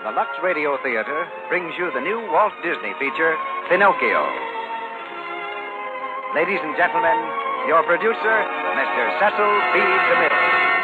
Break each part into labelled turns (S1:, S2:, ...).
S1: the Lux Radio Theater brings you the new Walt Disney feature, Pinocchio. Ladies and gentlemen, your producer, Mr. Cecil B. DeMille.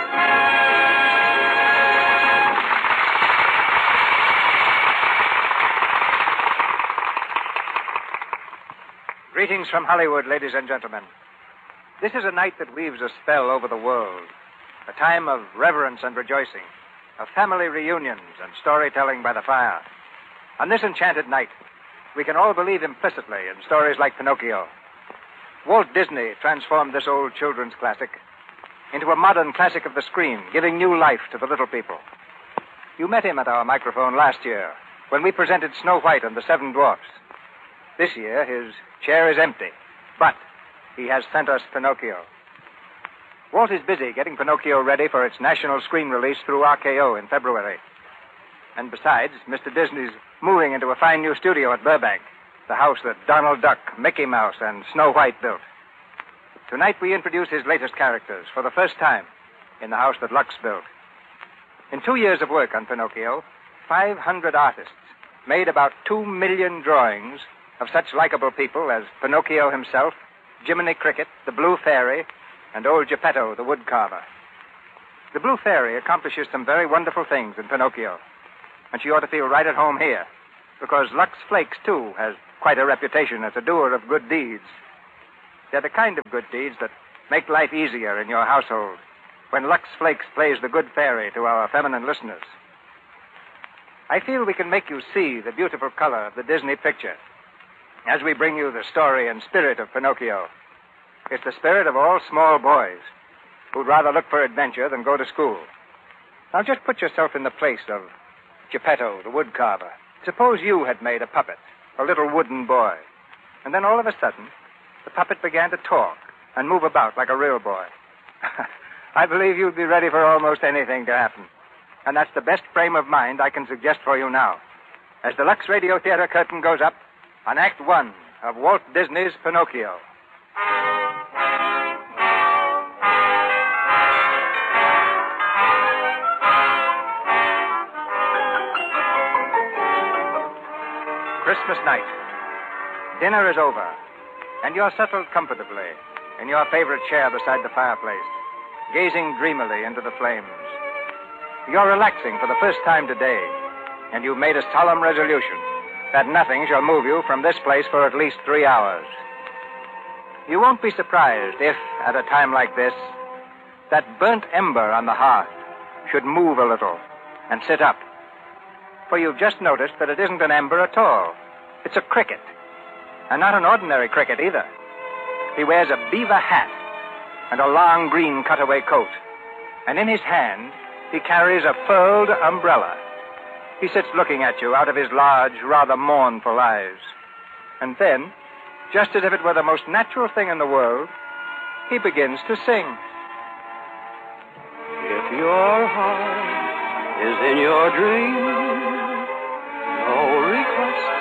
S1: Greetings from Hollywood, ladies and gentlemen. This is a night that weaves a spell over the world, a time of reverence and rejoicing, of family reunions and storytelling by the fire. On this enchanted night, we can all believe implicitly in stories like Pinocchio. Walt Disney transformed this old children's classic into a modern classic of the screen, giving new life to the little people. You met him at our microphone last year when we presented Snow White and the Seven Dwarfs. This year, his chair is empty, but he has sent us Pinocchio. Walt is busy getting Pinocchio ready for its national screen release through RKO in February. And besides, Mr. Disney's moving into a fine new studio at Burbank, the house that Donald Duck, Mickey Mouse, and Snow White built. Tonight we introduce his latest characters for the first time in the house that Lux built. In 2 years of work on Pinocchio, 500 artists made about 2 million drawings of such likable people as Pinocchio himself, Jiminy Cricket, the Blue Fairy, and old Geppetto, the woodcarver. The Blue Fairy accomplishes some very wonderful things in Pinocchio, and she ought to feel right at home here, because Lux Flakes, too, has quite a reputation as a doer of good deeds. They're the kind of good deeds that make life easier in your household, when Lux Flakes plays the good fairy to our feminine listeners. I feel we can make you see the beautiful color of the Disney picture as we bring you the story and spirit of Pinocchio. It's the spirit of all small boys who'd rather look for adventure than go to school. Now just put yourself in the place of Geppetto, the woodcarver. Suppose you had made a puppet, a little wooden boy, and then all of a sudden, the puppet began to talk and move about like a real boy. I believe you'd be ready for almost anything to happen. And that's the best frame of mind I can suggest for you now, as the Lux Radio Theater curtain goes up on Act One of Walt Disney's Pinocchio. Christmas night. Dinner is over, and you're settled comfortably in your favorite chair beside the fireplace, gazing dreamily into the flames. You're relaxing for the first time today, and you've made a solemn resolution that nothing shall move you from this place for at least 3 hours. You won't be surprised if, at a time like this, that burnt ember on the hearth should move a little and sit up. For you've just noticed that it isn't an ember at all. It's a cricket. And not an ordinary cricket either. He wears a beaver hat and a long green cutaway coat. And in his hand, he carries a furled umbrella. He sits looking at you out of his large, rather mournful eyes. And then, just as if it were the most natural thing in the world, he begins to sing.
S2: If your heart is in your dream, no request